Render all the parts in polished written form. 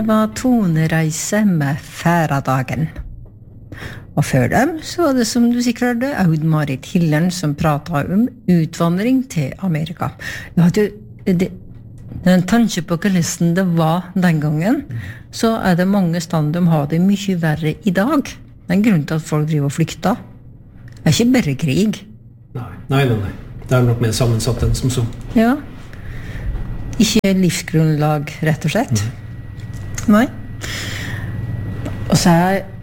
var Tonereise med Færadagen. Og før dem så var det, som du sikkert hørte, Aud-Marit Hillern som pratet om utvandring til Amerika. Ja, den tanke på hvordan det var den gangen, så det mange stand de har det mye verre i dag. Det en grunn til at folk driver og flykter. Det ikke bare krig. Nei. Det nok mer sammensatt enn som så. Ja. Ikke livsgrunnlag, rett og slett. Nei. Og så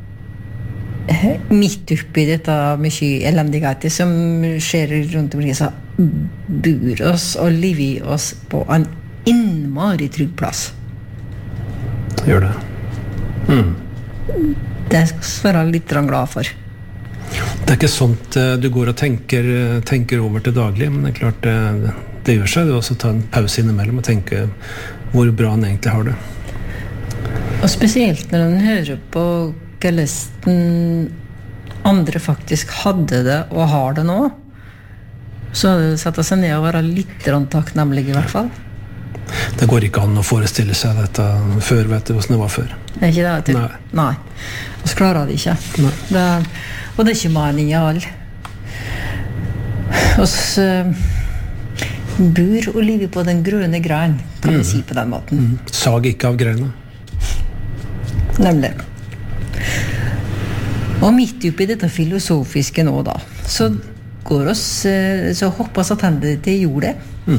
midt oppi dette mye elendighet som skjer rundt omkring, så bor oss og lever oss på en innmari trygg plass. Gjør det. Det skal vi være litt glad for. Det ikke sånt du går og tenker over til daglig, men det klart det gjør seg. Du også ta en pause innimellom og tenke hvor bra han egentlig har det. Og spesielt når man hører på hvordan andre faktisk hadde det og har det nå, så hadde det satt seg ned og være litt takknemlig i hvert fall. Det går ikke an å forestille seg dette før, vet du, hvordan det var før. Det ikke det, vet du? Nei. Og så klarer det ikke. Og det ikke mening i all. Og så bor og lever på den grønne grein, kan vi si på den måten. Sag ikke av greina. Nemlig. Og midt oppi dette filosofiske nå da, så går oss, så hoppas at hendene til jordet.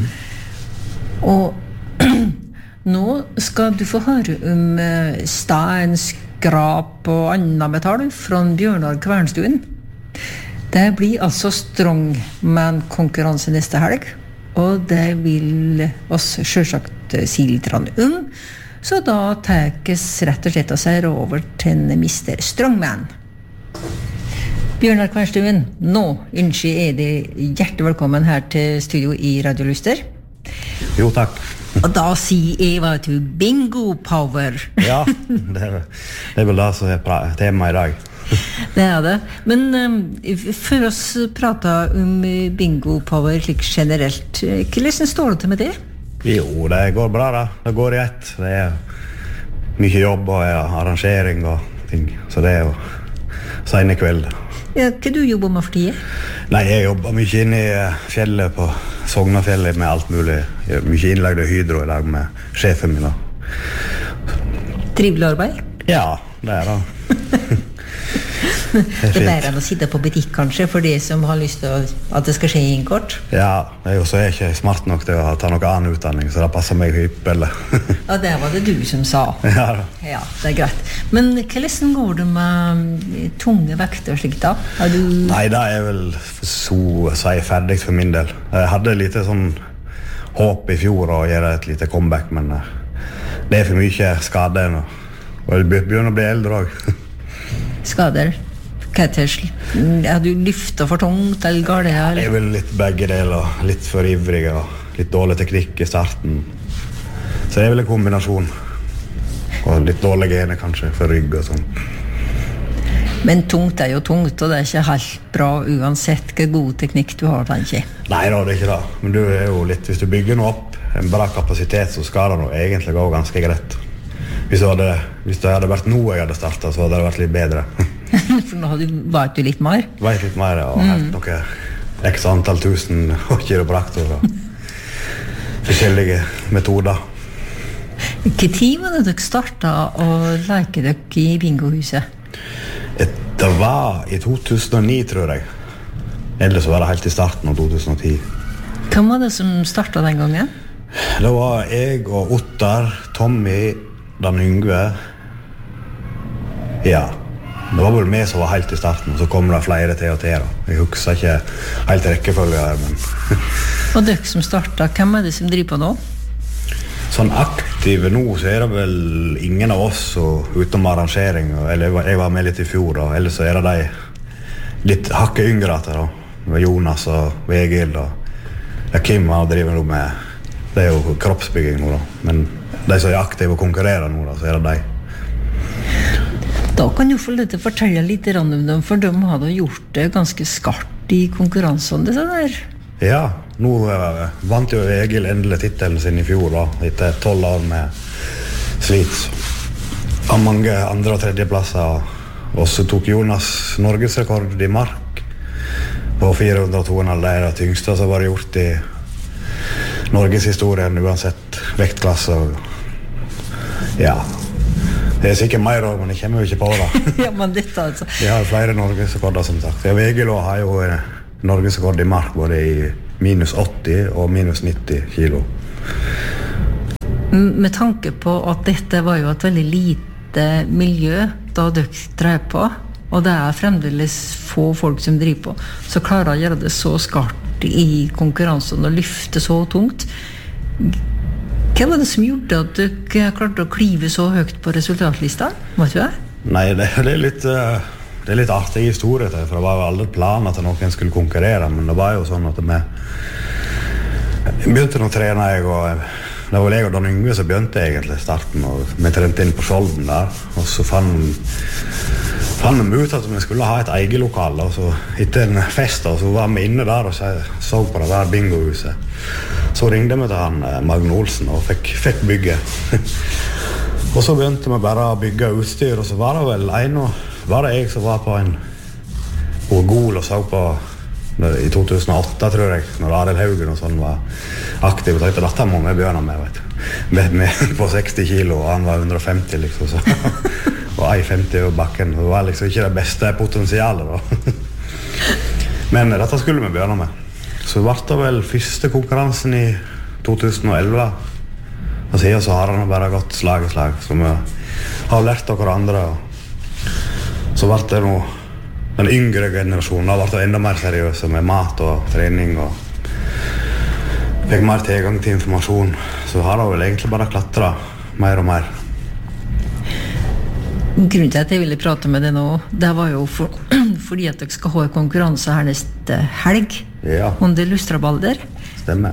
Og nå skal du få høre om stein, skrap og annet metall fra Bjørnar Kvernstuen. Det blir altså strongman-konkurranse neste helg, og det vil oss selvsagt si litt om. Så da tekes rett og slett av seg over til en Mr. Strongman. Bjørnar Kvernstuen, nå ønsker det hjertelig velkommen her til studio i Radio Lyster. Jo, takk. Og da sier jeg vet du, bingo power. Ja, det vel det som tema i dag. Det det. Men for oss prater om bingo power slik generelt, hvordan står det til med det? Jo, det går bra da. Det går i ett. Det mye jobb og arrangering og ting. Så det jo sene kveld. Ja, hva du jobber med for tiden? Nei, jeg jobber mye inne i fjellet på Sognafjellet med alt mulig. Jeg mye innlagd hydro i dag med sjefen min da. Trivelig arbeid? Ja, det det. Det bedre enn å sitte på butikk kanskje for de som har lyst til at det skal skje inn kort. Ja, så er jeg ikke smart nok til å ta noe annen utdanning, så det passer meg hyppelig. Ja, det var det du som sa. Ja, ja, det greit. Men hvordan går det med tunge vekter og slikt da? Nei, det vel så å si ferdig for min del. Jeg hadde litt sånn håp i fjor å gjøre et lite comeback, men det for mye skade nå. Og jeg begynner å bli eldre også. Skader? Har du lyftet for tungt eller går det her? Jeg vel litt begge deler, litt for ivrig og litt dårlig teknikk i starten. Så det vel en kombinasjon. Og litt dårlige gener kanskje for rygg og sånn. Men tungt jo tungt, og det ikke helt bra uansett hvor god teknikk du har, tenker jeg. Nei da, det ikke det. Men du jo litt, hvis du bygger noe opp, en bra kapasitet, så skal det egentlig gå ganske greit. Hvis det hadde vært noe jeg hadde startet, så hadde det vært litt bedre. For nå vet du litt mer? Vet litt mer, ja. Og helt noe x antall tusen kiropraktorer og forskjellige metoder. Hva tid var det dere startet å leke dere i bingohuset? Det var i 2009, tror jeg. Ellers var det helt i starten av 2010. Hvem var det som startet den gangen? Det var jeg og Ottar, Tommy, Dan Yngve. Ja, det var vel meg som var helt i starten, og så kom det flere til og til da. Jeg husker ikke helt rekkefølge her, men... Og dere som startet, hvem det som driver på nå? Sånn aktive nå, så det vel ingen av oss utom arrangering, eller jeg var med litt i fjor, og ellers så det de litt hakket yngre da. Med Jonas og Egil, og Kim har driver nå med, det jo kroppsbygging nå da, men de som aktive og konkurrerer nå da, så det de. Da kan du få litt fortelle litt om dem, for de hadde gjort det ganske skarpt i konkurransen, det der. Ja, nå vant jo Egil endelig titelen sin i fjor da, etter 12 år med slit. har mange andre- og tredjeplasser. Og så tok Jonas Norgesrekord I mark på 402,5. Det det tyngste som var gjort I Norges historien, uansett vektklasse. Ja, det sikkert mer også, men jeg kommer jo ikke på det. Ja, men dette altså. Vi har flere Norgesrekorder, som sagt. Vegelå har jo Norgesrekord I mark, både I minus 80 og minus 90 kilo. Med tanke på at dette var jo et veldig lite miljø da dere drev på, og det fremdeles få folk som driver på, så klarer å gjøre det så skarpt I konkurransen og lyfte så tungt. Hva var det som gjorde at dere klarte å klive så høyt på resultatlista? Vet du det? Nei, det litt artig historie til, for det var jo aldri planen at noen skulle konkurrere, men det var jo sånn at vi begynte å trene, det var jeg og Dan Yngve som begynte egentlig starten, og vi trente inn på Skjolden der, og så fant vi ut at vi skulle ha et eget lokal, og så etter en fest, og så var vi inne der og så på det der bingohuset. Så ringte vi til han Magne Olsen og fikk bygge. Og så begynte vi bare å bygge utstyr, og så var det vel var det jeg som var på Gol og så på I 2008, tror jeg, når Arild Haugen og sånn var aktiv, og tenkte, dette må vi begynne med, vet du. Med på 60 kilo, og han var 150, liksom, så. Og 1,50 over bakken, det var liksom ikke det beste potensialet, da. Men dette skulle vi begynne med. Så ble det vel første konkurransen I 2011. Og siden så har han bare gått slag I slag, så vi har lært av hverandre. Så ble det nå den yngre generasjonen, da ble det enda mer seriøse med mat og trening, og fikk mer tilgang til informasjon. Så har det vel egentlig bare klatret mer og mer. Grunnen til at jeg ville prate med deg nå, det var jo fordi at dere skal ha en konkurranse her neste helg, Ja. Under Lustrabalder. Stemmer.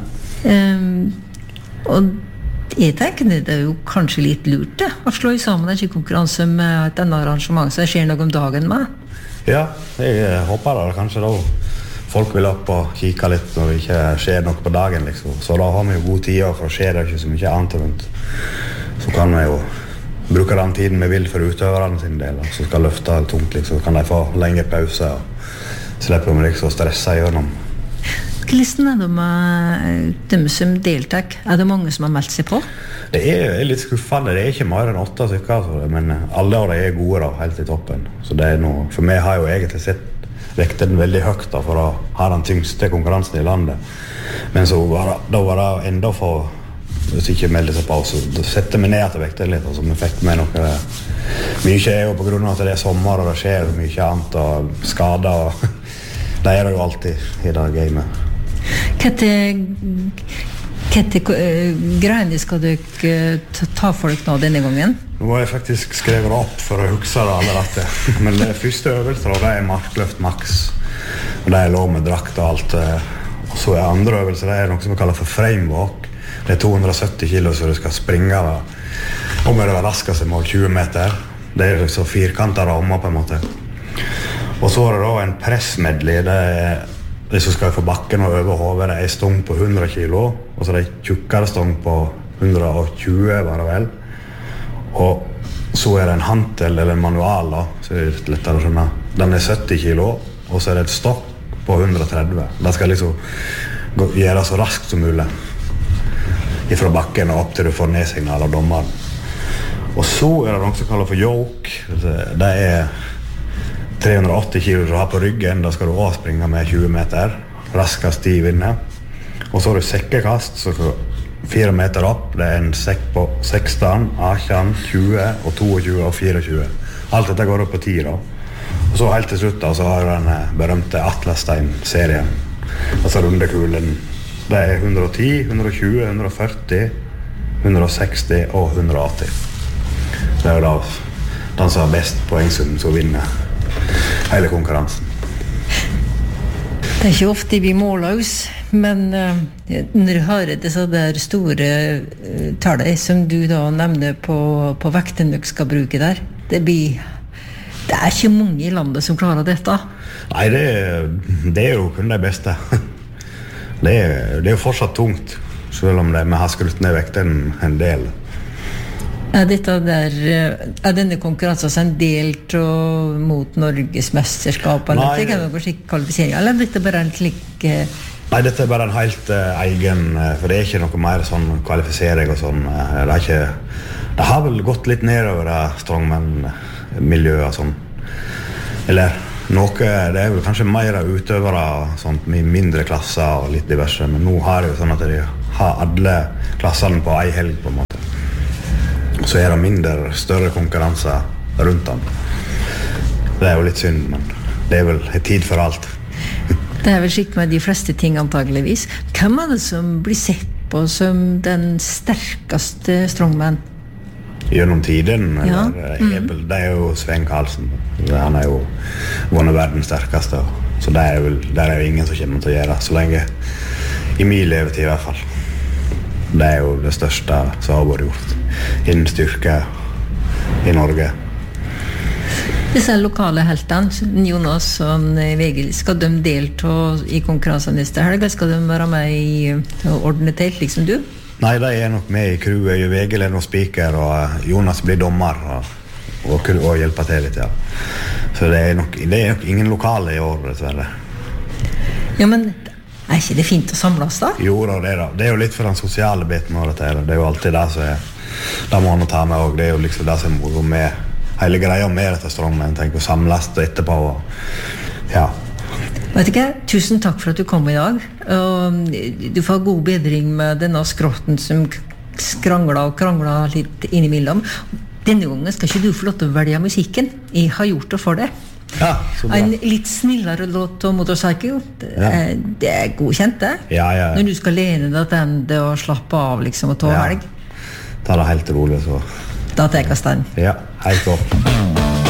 Og jeg tenker det jo kanskje litt lurt det, å slå sammen en konkurranse med et annet arrangement som skjer noe om dagen med. Ja, jeg håper det kanskje da folk vil opp og kikke litt når det ikke skjer noe på dagen, liksom. Så da har vi jo god tid, for det skjer ikke så mye annet rundt. Så kan vi jo bruke den tiden vi vil for utøverne sin del, så skal løfte tungt, liksom. Så kan de få lenge pause og slippe om liksom å stresse gjennom. Hvordan det med dem som deltar? Det mange som har meldt seg på? Det litt skuffende, det ikke mer enn 8 stykker, altså. Men alle av dem gode da, helt I toppen. Så det noe, for meg har jo egentlig sett vekten veldig høyt da, for å ha den tyngste konkurransen I landet. Men så da var det enda for, hvis ikke meldte seg på, så setter vi ned til vekten litt, altså vi fikk med noe. Mye jo på grunn av at det sommer og det skjer mye annet og skader, og det det jo alltid I det gamet. Hva greiene skal dere ta for dere nå denne gangen? Nå har jeg faktisk skrevet opp for å huske det alle dette. Men det første øvelser, det markløft maks. Og det lov med drakt og alt. Og så andre øvelser, det noe som vi kaller for framewalk. Det 270 kilo, så du skal springe da. Og med det raskeste mål 20 meter. Det så firkantet rammer på en måte. Og så det da en pressmedley, det som skal få bakken og over hodet, det stong på 100 kilo, og så det tjukkere stong på 120, var det vel. Og så det en hantel eller en manual, da, så det litt lettere å skjønne. Den 70 kilo, og så det et stokk på 130. Det skal liksom gjøre så raskt som mulig. Fra bakken og opp til du får nedsignal av dommeren. Og så det noe som kalles for yoke. Det 380 kilo du har på ryggen, da skal du også springe med 20 meter, raskest I vinner. Og så har du sekkekast, så 4 meter opp, det en sekk på 16, 18, 20, og 22 og 24. Alt dette går opp på 10 da. Og så helt til slutt da, så har du den berømte Atlasstein-serien, altså rundekulen. Det 110, 120, 140, 160 og 180. Det jo da den som har best poengsum som vinner hele konkurransen. Det ikke ofte vi måler oss, men når du hører disse der store tallene som du da nevner på vekten du skal bruke der, det ikke mange I landet som klarer dette. Nei, det jo kun det beste. Det jo fortsatt tungt, selv om vi har skrutt ned vekten en del. Denne konkurransen en del mot Norges mesterskap, eller det kan være slik kvalifisering, eller dette bare en slik... Nei, dette bare en helt egen, for det ikke noe mer sånn kvalifisering og sånn. Det har vel gått litt nedover strongman-miljøet og sånn. Eller noe, det vel kanskje mer utøvere sånt, med mindre klasser og litt diverse, men nå har det jo sånn at de har alle klassene på en helg på en måte. Så det mindre, større konkurranser rundt dem. Det jo litt synd, men det vel en tid for alt. Det vel slik med de fleste ting antageligvis. Hvem det som blir sett på som den sterkeste strongman? Gjennom tiden, det jo Sven Karlsen. Han jo vunnet verdens sterkeste, så det jo ingen som kommer til å gjøre, så lenge i min levetid i hvert fall. Det jo det største som har vært gjort innen styrke i Norge. Disse lokale heltene, Jonas og Vegil, skal de delta i konkurransen neste helg? Skal de være med i å ordne telt, liksom du? Nei, de nok med i crewet. Vegil noen speaker, og Jonas blir dommer og hjelper til litt, ja. Så det nok ingen lokale i år, dessverre. Ja, men ikke det fint å samles da? Jo, det jo litt for den sosiale biten av dette. Det jo alltid det som det må man ta med, og det jo liksom det som moro med hele greia med dette strongman, tenker å samles etterpå, og ja. Vet ikke, tusen takk for at du kom i dag, og du får god bedring med denne skrotten som krangler litt innimellom. Denne gangen skal ikke du få lov til å velge musikken. Jeg har gjort det for deg. Ja, så bra. En litt snillere låt om Motorcycle. Det godkjent, det. Ja. Når du skal lene deg til det og slappe av, liksom, og ta helg. Ta det helt rolig, så. Da tar jeg kastanj. Ja, helt godt.